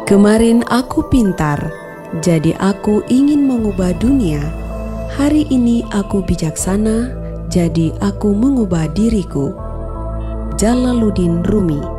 Kemarin aku pintar, jadi aku ingin mengubah dunia. Hari ini aku bijaksana, jadi aku mengubah diriku. Jalaluddin Rumi.